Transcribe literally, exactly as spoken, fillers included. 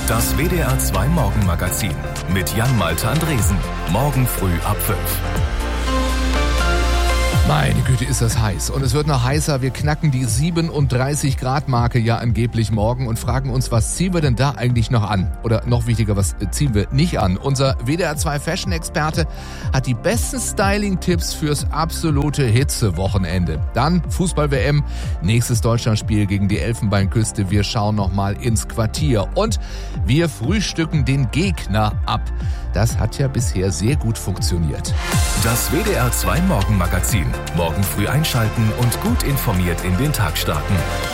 Das W D R zwei Morgenmagazin mit Jan-Malte Andresen. Morgen früh ab fünf. Meine Güte, ist das heiß. Und es wird noch heißer. Wir knacken die siebenunddreißig Grad Marke ja angeblich morgen und fragen uns, was ziehen wir denn da eigentlich noch an? Oder noch wichtiger, was ziehen wir nicht an? Unser W D R zwei Fashion-Experte hat die besten Styling-Tipps fürs absolute Hitze-Wochenende. Dann Fußball-W M, nächstes Deutschlandspiel gegen die Elfenbeinküste. Wir schauen nochmal ins Quartier und wir frühstücken den Gegner ab. Das hat ja bisher sehr gut funktioniert. Das W D R zwei Morgenmagazin. Morgen früh einschalten und gut informiert in den Tag starten.